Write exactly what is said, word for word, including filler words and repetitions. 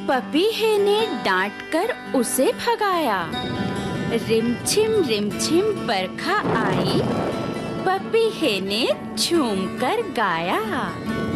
पपीहे ने डांट कर उसे भगाया। रिमझिम रिमझिम बरखा आई, पपीहे ने झूम कर गाया।